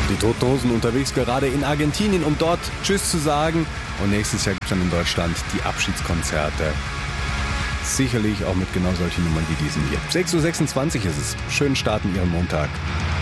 Die Toten Hosen unterwegs gerade in Argentinien, um dort Tschüss zu sagen. Und nächstes Jahr gibt es dann in Deutschland die Abschiedskonzerte. Sicherlich auch mit genau solchen Nummern wie diesen hier. 6.26 Uhr ist es. Schönen Start in Ihren Montag.